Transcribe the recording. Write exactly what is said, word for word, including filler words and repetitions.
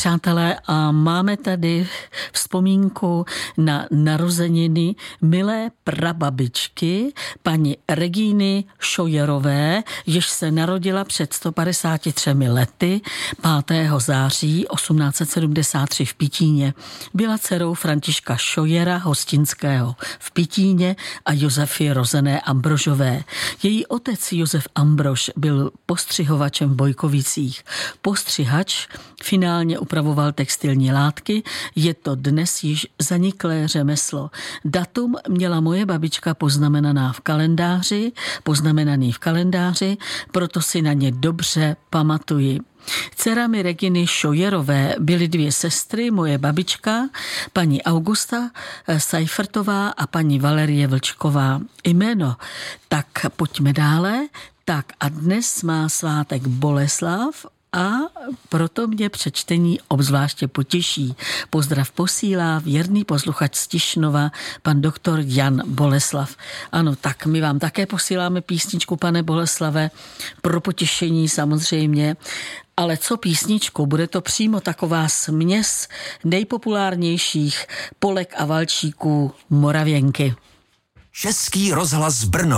přátelé, a máme tady vzpomínku na narozeniny milé prababičky, paní Regíny Scheuerové, jež se narodila před sto padesáti třemi lety pátého září osmnáct set sedmdesát tři v Pitíně. Byla dcerou Františka Scheuera Hostinského v Pitíně a Josefy Rozené Ambrožové. Její otec Josef Ambrož byl postřihovačem v Bojkovicích. Postřihač finálně upravoval textilní látky, je to dnes již zaniklé řemeslo. Datum měla moje babička poznamenaná v kalendáři, poznamenaný v kalendáři, proto si na ně dobře pamatuji. Dcerami Reginy Scheuerové byly dvě sestry, moje babička, paní Augusta Seifertová a paní Valerie Vlčková. Jméno. Tak pojďme dále. Tak a dnes má svátek Boleslav a proto mě přečtení obzvláště potěší. Pozdrav posílá věrný posluchač z Tišnova, pan doktor Jan Boleslav. Ano, tak my vám také posíláme písničku, pane Boleslave, pro potěšení samozřejmě. Ale co písničku? Bude to přímo taková směs nejpopulárnějších polek a valčíků Moravěnky. Český rozhlas Brno.